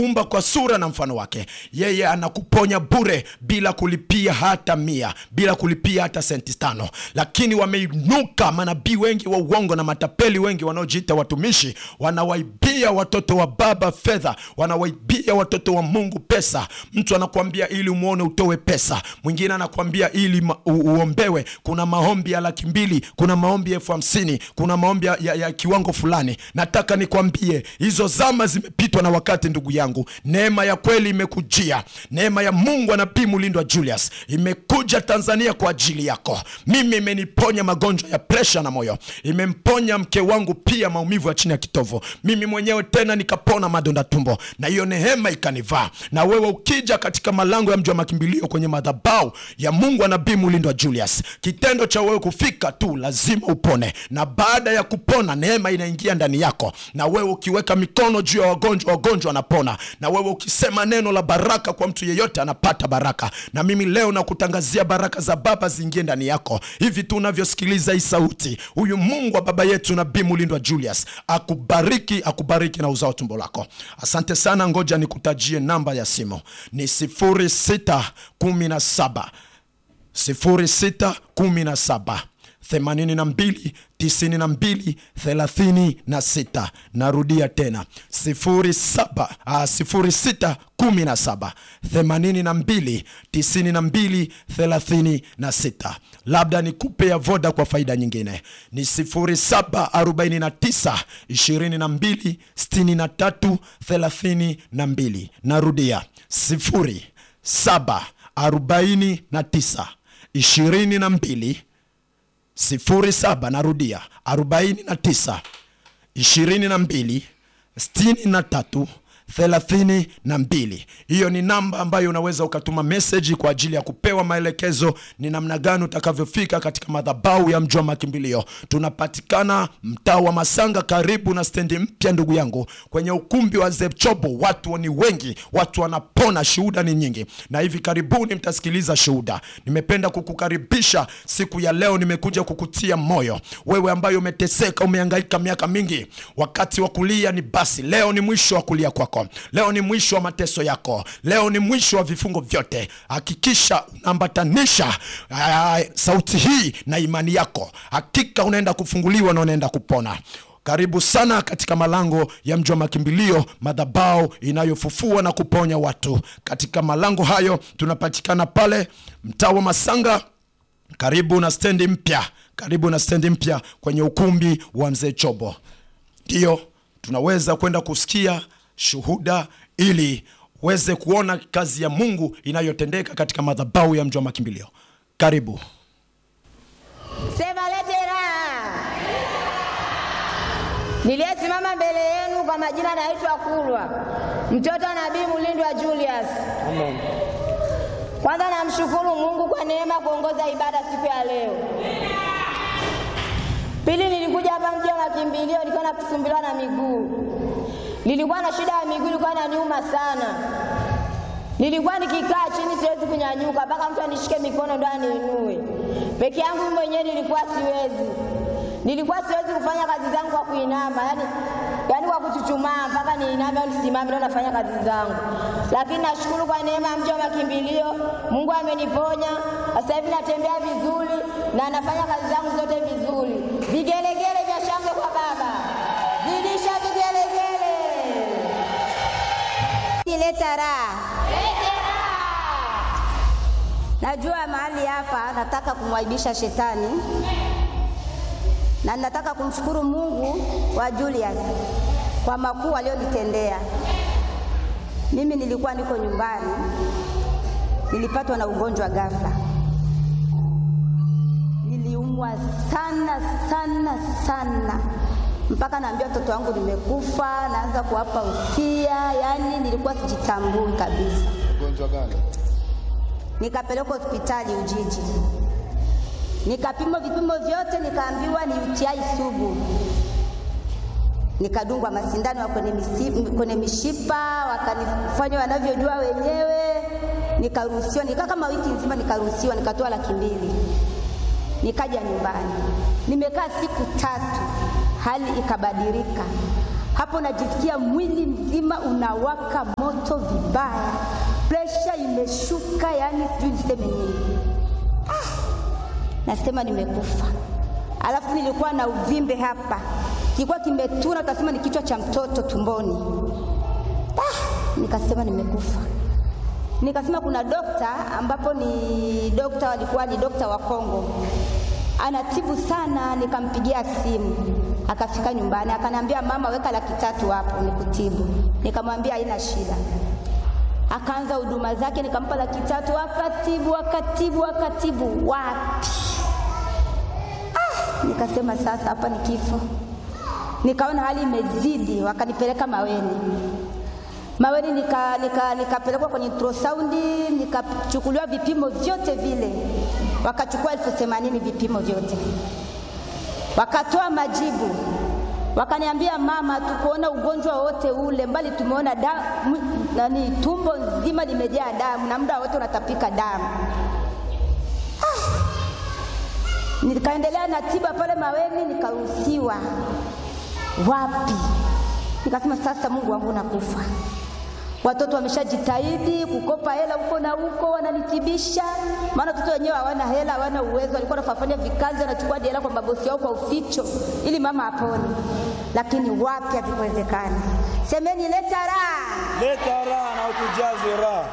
umba kwa sura na mfano wake. Yeye anakuponya bure bila kulipia hata 100, bila kulipia hata senti 5. Lakini wameinuka manabii wengi wa uongo na matapeli wengi wanaojiita watumishi, wanawaibia watoto wa baba fedha, wanawaibia watoto wa Mungu pesa. Mtu anakuambia ili umuone utowe pesa, mwingine anakuambia ili uombewe. Kuna maombi ya 200,000, kuna maombi ya 50,000, kuna maombi ya kiwango fulani. Nataka nikwambie hizo zama zimepitwa na wakati, ndugu yangu. Neema ya kweli imekujia. Neema ya Mungu Nabii Mulindwa Julius imekuja Tanzania kwa ajili yako. Mimi imeniponya magonjwa ya presha na moyo. Imemponya mke wangu pia maumivu ya chini ya kitovu. Mimi mwenyewe tena nikapona madonda tumbo, na hiyo neema ikanivaa. Na wewe ukija katika malango ya mji wa makimbilio kwenye madhabahu ya Mungu Nabii Mulindwa Julius, kitendo cha wewe kufika tu lazima upone. Na baada ya kupona neema inaingia ndani yako. Na wewe ukiweka mikono juu ya wagonjwa, wagonjwa wanapona. Na wewe ukisema neno la baraka kwa mtu yeyote anapata baraka. Na mimi leo nakutangazia baraka za Baba ziingie ndani yako. Hivi tu unavyosikiliza hii sauti, huyu Mungu wa baba yetu Nabii Mulindwa Julius akubariki, akubariki na uzao tumbo lako. Asante sana. Ngoja nikutajie namba ya simu. Ni 0617 82 92 36. Narudia tena 0617 82 92 36. Labda nikupe ya Voda kwa faida nyingine. Ni 0749 22 63 32. Narudia 0749 22 07, narudia 49 22 63 32. Hiyo ni namba ambayo unaweza ukatuma message kwa ajili ya kupewa maelekezo ni namna gani utakavyofika katika madhabahu ya mji wa makimbilio. Tunapatikana mtaa wa Masanga karibu na stendi mpya, ndugu yangu, kwenye ukumbi wa Zepchobo. Watu ni wengi, watu wanapona, shuhuda ni nyingi, na hivi karibuni mtasikiliza shuhuda. Nimependa kukukaribisha siku ya leo. Nimekuja kukutia moyo wewe ambaye umeteseka, umehangaika miaka mingi. Wakati wa kulia ni basi, leo ni mwisho wa kulia kwako. Leo ni mwisho wa mateso yako. Leo ni mwisho wa vifungo vyote. Hakikisha unaambatanisha sauti hii na imani yako. Hakika unaenda kufunguliwa na unaenda kupona. Karibu sana katika malango ya mji wa makimbilio, madhabahu inayofufua na kuponya watu. Katika malango hayo tunapatikana pale mtaa wa Masanga karibu na stendi mpya, karibu na stendi mpya kwenye ukumbi wa Mzee Chobo. Ndio tunaweza kwenda kusikia shuhuda ili uweze kuona kazi ya Mungu inayotendeka katika madhabahu ya mji wa makimbilio. Karibu. Sema letera. Niliyesimama mbele yenu kwa majina naitwa Kulwa, mtoto wa Nabii Mulindwa Julius. Amen. Kwanza namshukuru Mungu kwa neema kuongoza ibada siku ya leo. Pili, nilikuja hapa mji wa makimbilio, nilikuwa nakusumbuliwa na miguu. Nilikuwa na shida ya miguu, ilikuwa inaniuma sana. Nilikuwa nikikaa chini siwezi kunyanyuka, mpaka mtu anishike mikono ndo aniinue. Peke yangu mwenyewe nilikuwa siwezi. Nilikuwa siwezi kufanya kazi zangu kwa kuinama, yani kwa kuchuchumaa mpaka niiname au nisimame ndo nafanya kazi zangu. Lakini nashukuru kwa neema ya mji wa makimbilio, Mungu ameniponya. Sasa hivi natembea vizuri na nafanya kazi zangu zote vizuri. Vigelegele vya shangwe kwa Baba. Zidisha vigelegele. Leta raha. Najua mahali hapa nataka kumwaibisha shetani. Na nataka kumshukuru Mungu wa Julius kwa makuu aliyonitendea. Mimi nilikuwa niko nyumbani, nilipatwa na ugonjwa ghafla. Niliumwa sana sana sana, mpaka naambia watoto wangu nimekufa, naanza kuwapa usia, yani nilikuwa sijitambui kabisa. Ugonjwa gani? Nikapelekwa hospitali Ujiji. Nikapimwa vipimo vyote, nikaambiwa ni UTI sugu. Nikadungwa masindano kwenye mishipa, wakanifanya wanavyojua wenyewe. Nikaruhusiwa, nikaa kama wiki nzima, nikaruhusiwa, nikatoa 200,000. Nikaja nyumbani. Nimekaa siku 3, hali ikabadilika. Hapo najisikia mwili mzima unawaka moto vibaya, presha imeshuka, yani sijui niseme nini. Nasema nimekufa. Alafu nilikuwa na uvimbe hapa, kilikuwa kimetuna, utasema ni kichwa cha mtoto tumboni. Nikasema nimekufa. Nikasema kuna dokta, ambapo ni dokta, walikuwa ni dokta wa Kongo, anatibu sana. Nikampigia simu, akafika nyumbani, akaniambia mama, weka 300 hapo nikutibu. Nikamwambia haina shida. Akaanza huduma zake, nikampa 300, akatibu. Wapi? Nikasema sasa hapa ni kifo. Nikaona hali imezidi, wakanipeleka Maweni, nikapelekwa kwenye ultrasound, nikachukuliwa vipimo vyote vile. Wakachukua 80,000 vipimo vyote. Wakatoa majibu. Wakaniambia mama, tukuona ugonjwa wote ule, mbali tumeona damu, tumbo nzima limejaa damu na muda wote unatapika damu. Nikaendelea na tiba pale Maweni, nikaruhusiwa. Wapi? Nikasema sasa Mungu wangu nakufa. Watoto wameshajitahidi kukopa hela huko na huko, wananitibisha. Maana watoto wenyewe hawana hela, hawana uwezo. Walikuwa wanafanya vikazi, wanachukua hela kwa mabosi yao kwa uficho ili mama apone. Lakini wapi, havikuwezekana. Semeni leta raha na utujaze raha.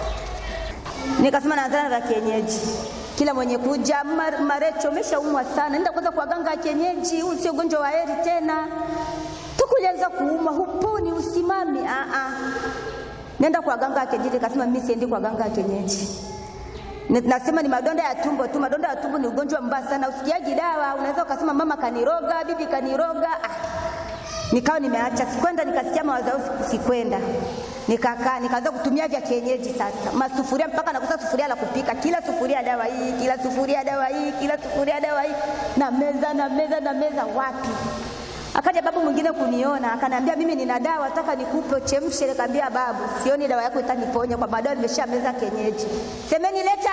Nikasema naanza na kienyeji. Kila mwenye kuja, Marecho umeshaumwa sana, nenda kwanza kwa ganga ya kienyeji, huu sio ugonjwa wa heri tena. Tukulianza kuuma, huponi, usimami. Nenda kwa ganga ya kienyeji. Nikasema mimi siendi kwa ganga ya kienyeji. Nasema ni madonda ya tumbo tu. Madonda ya tumbo ni ugonjwa mbaya sana, usikiaji dawa. Unaweza ukasema mama kaniroga, bibi kaniroga. Nikawa nimeacha, sikwenda. Nikasikia mawazo yangu, sikwenda. Nikakaa, nikaanza kutumia vya kienyeji sasa. Masufuria, mpaka nakosa sufuria la kupika. Kila sufuria dawa hii, kila sufuria dawa hii, kila sufuria dawa hii. Na meza, wapi? Akaja babu mwingine kuniona, akaniambia mimi nina dawa, nataka nikupe uchemshe. Nikamwambia babu, sioni dawa yako itaniponya, kwa baadaye nimeshameza kienyeji. Semeni leta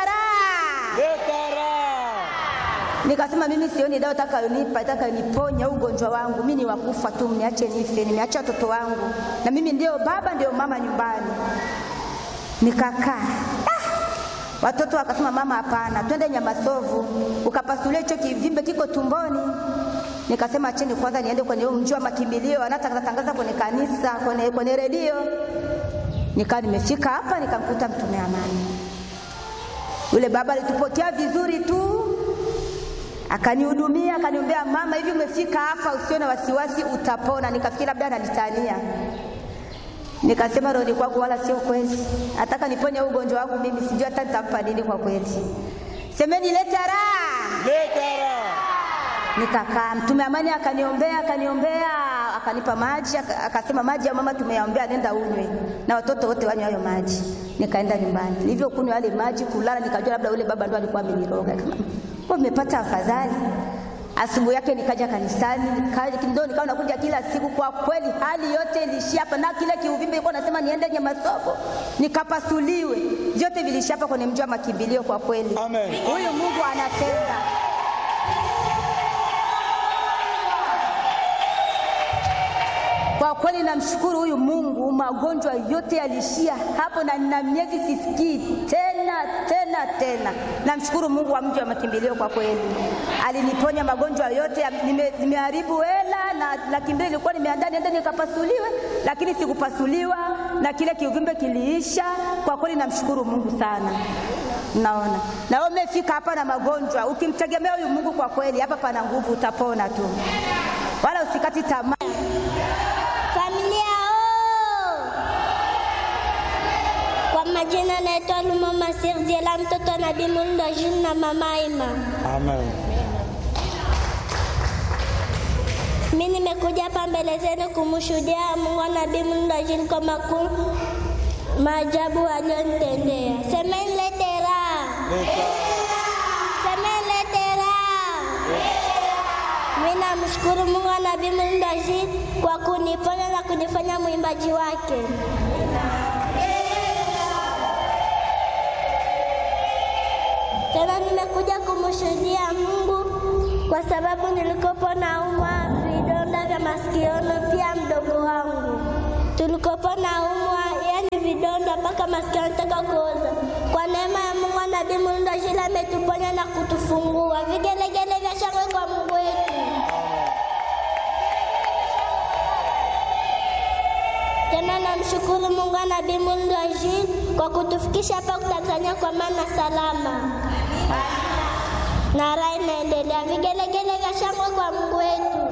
raha. Nikasema mimi sioni dawa itakayoniponya ugonjwa wangu. Mimi ni wakufa tu, mniache nife. Nimeacha watoto wangu, na mimi ndio baba ndio mama nyumbani. Nikakaa. Watoto wakasema mama, hapana, twende Nyamasovu ukapasulie hicho kivimbe kiko tumboni. Nikasema acheni kwanza niende kwenye mji wa makimbilio, anatangaza kwenye kanisa, kwenye redio. Nikawa nimefika hapa, nikamkuta mtume amani. Yule baba alitupokea vizuri tu, akanihudumia, akaniombea, mama, hivi umefika hapa, usiwe na wasiwasi, utapona. Nikafikiri labda analitania. Nikasema roho kwangu wala sio kweli. Ataka niponye ugonjwa wangu mimi, sijui hata nitampa nini kwa kweli. Semeni leta raha. Nikakaa, mtume amani akaniombea, akanipa maji, akasema maji ya mama tumeyaombea, nenda unywe na watoto wote wanywe hayo maji. Nikaenda nyumbani. Nilivyokunywa yale maji, kulala, nikajua labda yule baba ndo alikuwa ameniroga. Kwa nimepata afadhali. Asubuhi yake nikaja kanisani, nikawa nakuja kila siku. Kwa kweli hali yote ilishia hapa, na kile kiuvimbe ilikuwa nasema niende Nyamasovu nikapasuliwe, vyote vilishia hapa kwenye mji wa makimbilio. Kwa kweli amen, huyu Mungu anatenda. Kwa kweli namshukuru huyu Mungu, magonjwa yote yalishia hapo, na nina miezi sisikii tena. Namshukuru Mungu wa mji wa makimbilio, kwa kweli aliniponya magonjwa yote. Nimeharibu hela na kimbilio ilikuwa nimeandaa niende nikapasuliwe, lakini sikupasuliwa na kile kiuvimbe kiliisha. Kwa kweli namshukuru Mungu sana. Naona na wewe umefika hapa na magonjwa, ukimtegemea huyu Mungu, kwa kweli hapa pana nguvu, utapona tu, wala usikati tamaa. Kwa majina naitwa Mama Sirdiela, mtoto wa Nabii Mulndo Jean na Mama Ima. Amen. Mimi nimekuja hapa mbele zenu kumshuhudia Mungu wa Nabii Mulndo Jean kwa makuu maajabu aliyonitendea. Semeni lete raha. Semeni lete raha. Mimi namshukuru Mungu wa Nabii Mulndo Jean kwa kuniponya na kunifanya mwimbaji wake. Tena nimekuja kumshuhudia Mungu kwa sababu nilikopo naumwa vidonda vya masikioni, pia mdogo wangu tulikopo na umwa, yani vidonda mpaka masikio yanataka kuoza. Kwa neema ya Mungu na Nabii Mulindwa Julie ametuponya na kutufungua. Vigelegele vya shangwe kwa Mungu wetu. Tena namshukuru Mungu na Nabii Mulindwa Julie kwa kutufikisha hapa Tanzania kwa maana salama. Na raha inaendelea. Vigelegele vya shangwe kwa Mungu wetu.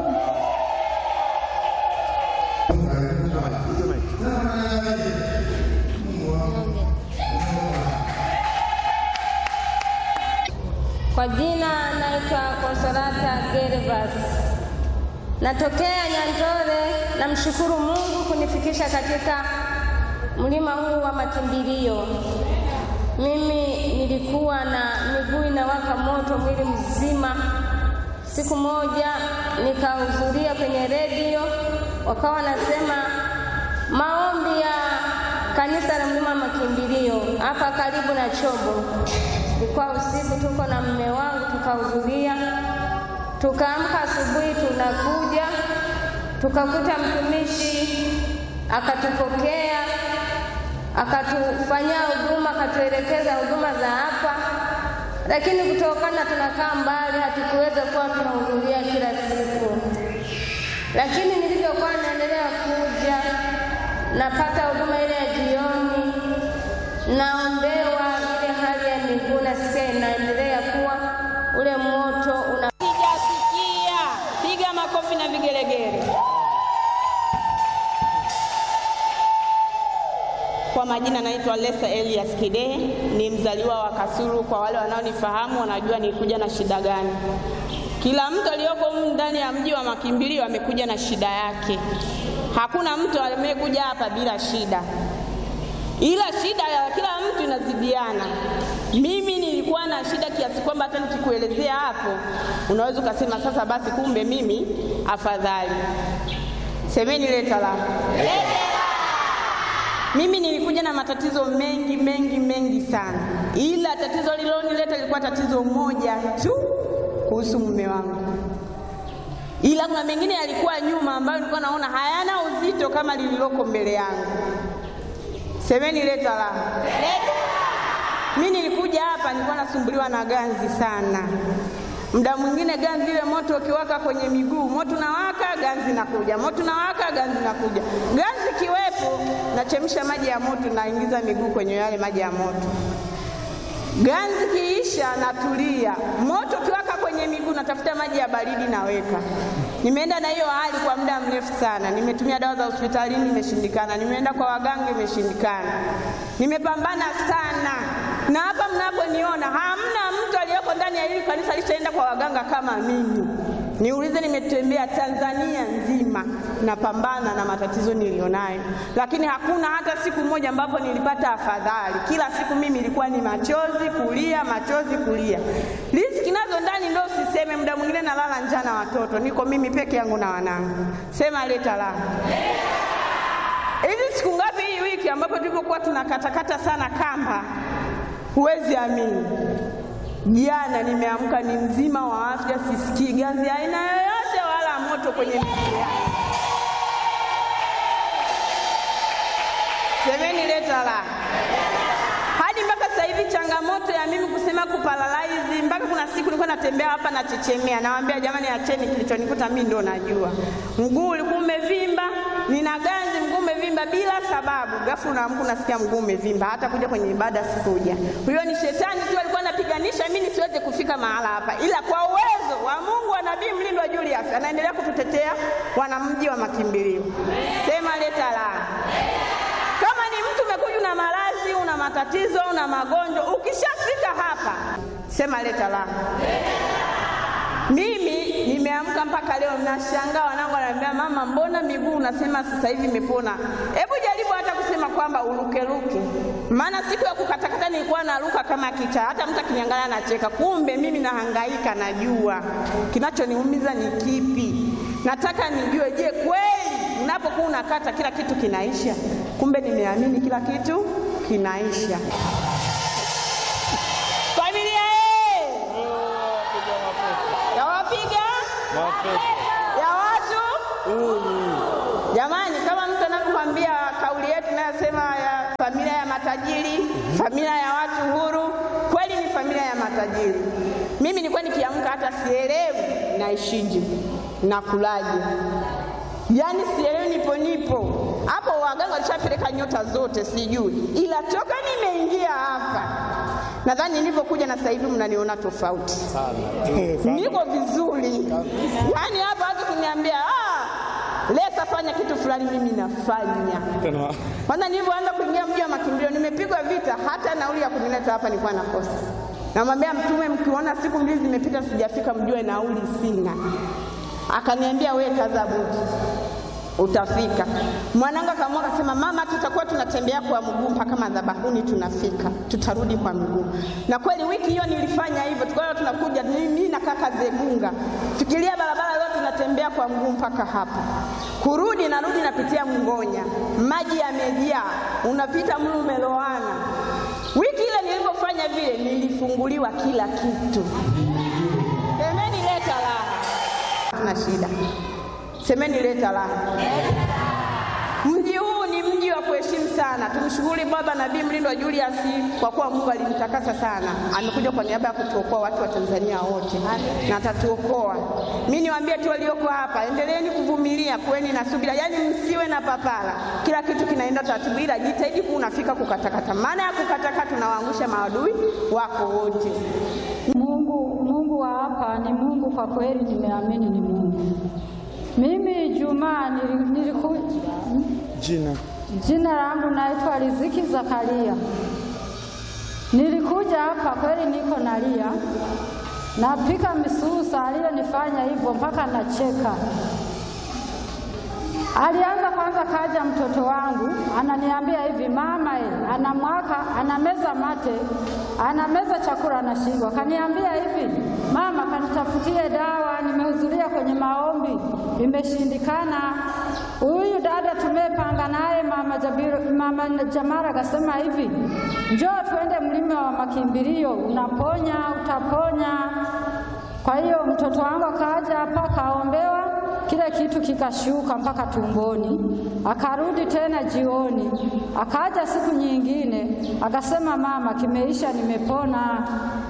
Kwa jina naitwa Consolata Gervas. Natokea Nyanjore. Namshukuru Mungu kunifikisha katika mlima huu wa makimbilio. Mimi nilikuwa na miguu inawaka moto mwili mzima. Siku moja nikahudhuria kwenye redio, wakawa nasema maombi ya kanisa la mlima makimbilio hapa karibu na Chobo. Ilikuwa usiku, tuko na mume wangu tukahudhuria. Tukaamka asubuhi tunakuja, tukakuta mtumishi akatupokea, akatufanyia huduma, akatuelekeza huduma za hapa. Lakini kutokana tunakaa mbali hatukuweza kuwa tunahudhuria kila siku. Lakini nilivyokuwa naendelea kuja, napata huduma ile ya jioni, naombewa ile hali ya miguu nasikia inaendelea kuwa ule moto unapiga. Sikia, piga makofi na vigelegele. Kwa majina naitwa Lesa Elias Kidehe, ni mzaliwa wa Kasulu. Kwa wale wanaonifahamu wanajua nilikuja na shida gani. Kila mtu aliyoko ndani ya mji wa makimbilio amekuja na shida yake. Hakuna mtu amekuja hapa bila shida, ila shida ya kila mtu inazidiana. Mimi nilikuwa na shida kiasi kwamba hata nikikuelezea hapo unaweza ukasema sasa basi kumbe mimi afadhali. Semeni leta la. Mimi nilikuja na matatizo mengi sana, ila tatizo lililonileta lilikuwa tatizo moja tu kuhusu mume wangu, ila kuna mengine yalikuwa nyuma ambayo nilikuwa naona hayana uzito kama lililoko mbele yangu. Semeni leta la. Mimi nilikuja hapa nilikuwa nasumbuliwa na ganzi sana. Muda mwingine ganzi ile moto ukiwaka kwenye miguu, moto unawaka, ganzi nakuja, moto unawaka, ganzi nakuja. Ganzi kiwepo, nachemsha maji ya moto, naingiza miguu kwenye yale maji ya moto. Ganzi kiisha, natulia. Moto ukiwaka kwenye miguu, natafuta maji ya baridi naweka. Nimeenda na hiyo hali kwa muda mrefu sana. Nimetumia dawa za hospitalini, imeshindikana. Nimeenda kwa waganga, imeshindikana. Nimepambana sana. Na hapa mnaponiona hamna mtu aliyeko ndani ya hili kanisa alishaenda kwa waganga kama mimi. Niulize, nimetembea Tanzania nzima napambana na matatizo nilionayo, lakini hakuna hata siku moja ambapo nilipata afadhali. Kila siku mimi ilikuwa ni machozi kulia, machozi kulia. Riziki nazo ndani ndio usiseme. Muda mwingine nalala njaa na watoto, niko mimi peke yangu na wanangu. Sema leta la. Hivi siku ngapi hii wiki ambapo tulipokuwa tunakatakata sana kamba, huwezi amini. Jana nimeamka ni mzima wa afya, sisikii ganzi aina yoyote wala moto kwenye miguu yangu. Semeni leta la. Hadi mpaka sasa hivi changamoto ya mimi kusema kuparalyze, mpaka kuna siku nilikuwa natembea hapa na chechemea, nawaambia jamani acheni, kilichonikuta mimi ndo najua. Mguu ulikuwa umevimba, nina ganzi, mguu umevimba bila sababu. Ghafla unaamka unasikia mguu umevimba, hata kuja kwenye ibada sikuja. Huyo ni shetani tu alikuwa anapiganisha mimi nisiweze kufika mahala hapa. Ila kwa uwezo wa Mungu wa Nabii Mulindwa Julius anaendelea kututetea wanamji wa makimbilio. Sema leta la. Kama ni mtu umekuja na maradhi, una matatizo, una magonjwa, ukishafika hapa sema leta la. Mimi nimeamka mpaka leo nashangaa, wanangu wananiambia mama, mbona miguu unasema sasa hivi imepona? Hebu jaribu hata kusema kwamba uruke. Maana siku ya kukatakata nilikuwa naruka kama kichaa, hata mtu akiniangalia anacheka. Kumbe mimi nahangaika, najua kinachoniumiza ni kipi. Nataka nijue, je, kweli unapokuwa unakata kila kitu kinaisha? Kumbe nimeamini kila kitu kinaisha. Familia ya wapiga ya watu Jamani, kama mtu anakuambia kauli yetu inayosema ya familia ya matajiri, familia ya watu huru, kweli ni familia ya matajiri. Mimi nilikuwa nikiamka hata sielewi naishije, nakulaje. Yaani sielewi nipo. Hapo waganga walishapeleka nyota zote sijui. Ila toka nimeingia hapa, nadhani nilipokuja na sasa hivi mnaniona tofauti. Niko vizuri. Yaani hapa watu kuniambia, Lesa fanya kitu fulani, mimi nafanya. Kwanza nilipoanza kuingia mji wa makimbilio nimepigwa vita, hata nauli ya kunileta hapa nilikuwa nakosa. Namwambia Mtume, mkiona siku 2 zimepita sijafika mjue nauli sina. Akaniambia wewe kaza buti, utafika. Mwanangu akaamua akasema, mama tutakuwa tunatembea kwa mguu mpaka madhabahuni tunafika, tutarudi kwa mguu. Na kweli wiki hiyo nilifanya hivyo, tukawa tunakuja mimi na kaka Zegunga. Fikiria barabara yote tunatembea kwa mguu mpaka hapa. Kurudi narudi napitia Mngonya. Maji yamejaa, unapita mlu umeloana. Wiki ile nilipofanya vile nilifunguliwa kila kitu. Semeni leta raha. Tuna shida. Semeni leta raha. Mji huu ni mji wa kuheshimu sana. Tumshukuru Baba Nabii Mlindwa Julius kwa kuwa Mungu alimtakasa sana. Amekuja kwa niaba ya kutuokoa watu wa Tanzania wote. Na atatuokoa. Mimi niwaambie tu walioko hapa, endeleeni kuvumilia, kuweni na subira. Yaani msiwe na papara. Kila kitu kinaenda taratibu, ila jitahidi unafika kukatakata. Maana ya kukatakata tunawaangusha maadui wako wote. Mungu wa hapa ni Mungu kwa kweli, nimeamini ni Mungu. Mimi Juma jina langu naitwa Riziki Zakaria. Nilikuja hapa kweli niko nalia. Napika misusa aliyonifanya hivyo mpaka nacheka. Alianza kwanza kaja mtoto wangu, ananiambia hivi, mama anamwaka, anameza mate, anameza chakula anashindwa. Kaniambia hivi, mama kanitafutie dawa, nimehudhuria kwenye maombi, imeshindikana. Huyu dada tumepanga naye mama Jamara akasema hivi, njoo tuende mlima wa makimbilio, unaponya, utaponya. Kwa hiyo mtoto wangu akaja hapa kaombewa, kile kitu kikashuka mpaka tumboni. Akarudi tena jioni, akaja siku nyingine, akasema mama kimeisha, nimepona.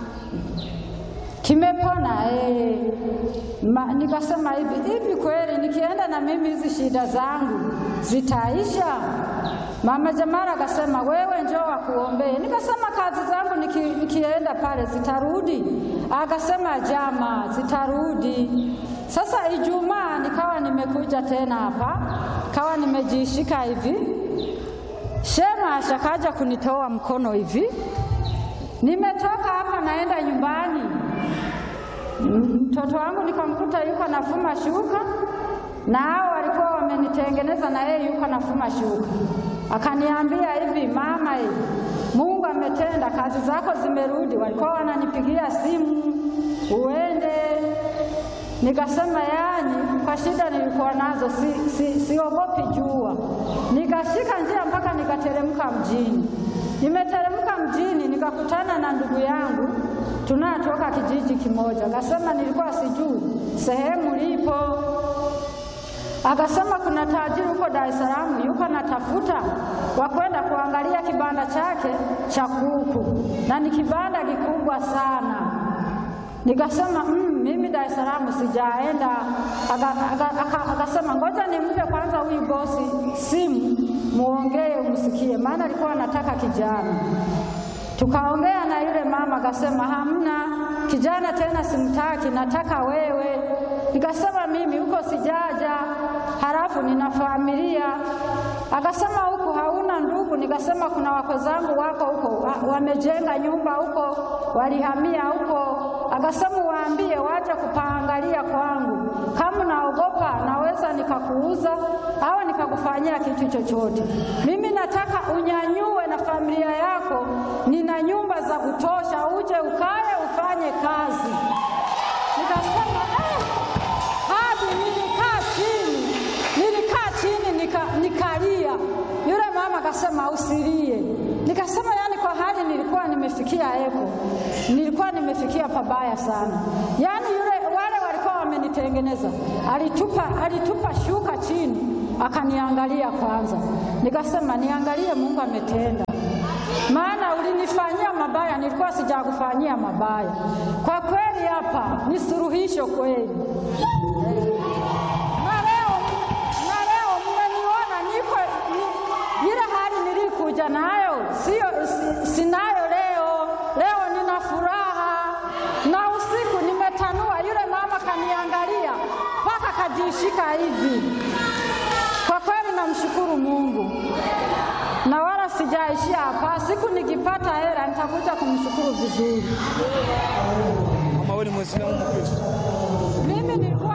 Kimepona nikasema hivi kweli nikienda na mimi hizi shida zangu zitaisha? Mama Jamara akasema wewe njoo wakuombee. Nikasema kazi zangu nikienda pale zitarudi? Akasema jama zitarudi. Sasa Ijumaa nikawa nimekuja tena hapa, kawa nimejishika hivi. Shema ashakaja kunitoa mkono hivi. Nimetoka hapa naenda nyumbani. Mtoto wangu nikamkuta yuko nafuma shuka, na hao walikuwa wamenitengeneza na yeye yuko nafuma shuka. Akaniambia hivi, mama Mungu ametenda, kazi zako zimerudi. Walikuwa wananipigia simu uende. Nikasema yani kwa shida nilikuwa nazo siogopi jua. Nikashika njia mpaka nikateremka mjini. Nimeteremka mjini nikakutana na ndugu yangu, tunatoka kijiji kimoja. Akasema nilikuwa sijui sehemu lipo. Akasema kuna tajiri huko Dar es Salaam yuko natafuta wa kwenda kuangalia kibanda chake cha kuku, na ni kibanda kikubwa sana. Nikasema mimi Dar es Salaam sijaenda. Akasema ngoja nimpe kwanza huyu bosi simu muongee umsikie, maana alikuwa anataka kijana. Tukaongea na yule mama, akasema hamna kijana tena, simtaki, nataka wewe. Nikasema mimi huko sijaja, halafu nina familia. Akasema huko hauna ndugu? Nikasema kuna wako zangu wako huko, wamejenga nyumba huko, walihamia huko. Akasema waambie waje kupaangalia kwangu, kama naogopa naweza nikakuuza au nikakufanyia kitu chochote. Mimi nataka unyanyue na familia yako, nina nyumba za kutosha, uje ukae ufanye kazi. Nikasema hadi nilikaa chini nikalia. Yule mama akasema usilie. Nikasema yani kwa hali nilikuwa nimefikia nilikuwa nimefikia pabaya sana. Yani wale walikuwa ametengeneza. Alitupa shuka chini, akaniangalia kwanza. Nikasema niangalie Mungu ametenda. Maana ulinifanyia mabaya, nilikuwa sijakufanyia mabaya. Kwa kweli hapa ni suluhisho kweli. Na leo mmeniona niko ile hali nilikuja nayo, sinayo leo. Leo nina furaha. Na usiku nimetanua, yule mama kaniangalia mpaka kajishika hivi. Kwa kweli namshukuru Mungu. Na wala sijaishia hapa. Siku nikipata hela nitakuja kumshukuru vizuri. Mama, wewe ni Muislamu Mkristo? Mimi nilikuwa